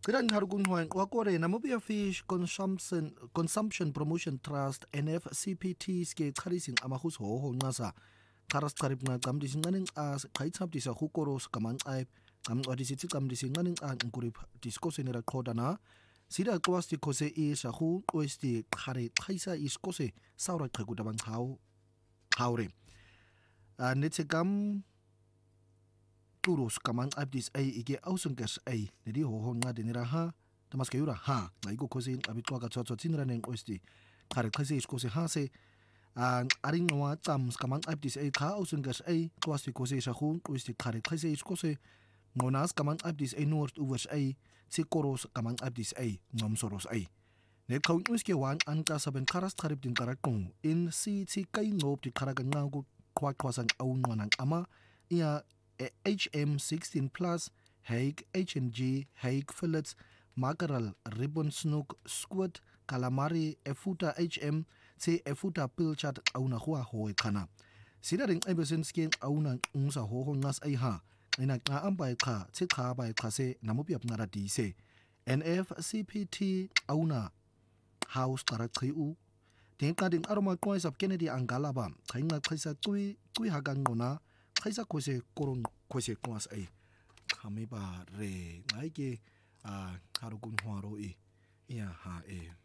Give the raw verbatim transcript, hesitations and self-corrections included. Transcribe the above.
Kailan harukong huwag wakore Namibia Fish Consumption Consumption Promotion Trust N F C P T ske karising amahus ho ho ngasa karas karib nga kamdi singaning as kaitsap di sa hukoros kamang ay kam odi siti kamdi singaning an ngkurip diskose ni rakhoda na sida kwas di kose i sa hu oesti khare khaisa iskose saura khaguda bang hau haure netse kam turos kamang abdis ay ige ausungkes ay nidi ho ho nga dinira ha tamas kayura ha ngaigo kose abit kwa ka tsotso tinra neng oesti khare khaisa iskose ha se ang aring nga tsam kamang abdis ay kha ausungkes ay kwas di kose sa hu oesti khare khaisa iskose ngonas kamang abdis ay north uvers ay si koros kamang abdis ay ngom soros ay ne kaun uske wan an ka saben karas karib din karakong in si si kay ngop di karagan nga ko kwa kwasang aun wanang ama iya H M sixteen plus Haig H and G Haig fillets mackerel ribbon snook squid calamari efuta H M si efuta pilchat auna huwa hoy kana sida ring ebesen skin auna unsa ho ho ngas ay ha ina nga ambay ka si ka bay kasi namupiap ngara di se N F C P T auna house karakri u ting ka ding aroma koy sap Kennedy angalaba kainga kaisa tui tui hagang ngona kaisa kose korong kose kwas ay kami ba re ngai ke a harugun hwaro i iya ha e